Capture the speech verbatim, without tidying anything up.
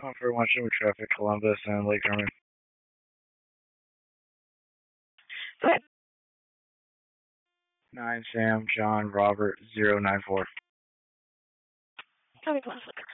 Call for watching with traffic, Columbus and Lake Herman. Go ahead. Nine Sam John Robert zero nine four. Copy, Classic.